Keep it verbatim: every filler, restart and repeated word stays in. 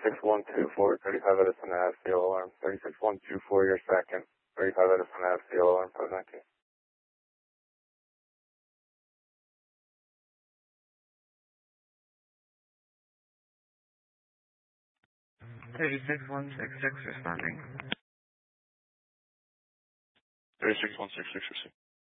thirty-six one two four, thirty-five Edison Ave, C L alarm. thirty-six one two four, your second. thirty-five Edison Ave, C L alarm, code nineteen. thirty-six one six six responding. thirty-six one six six, receive.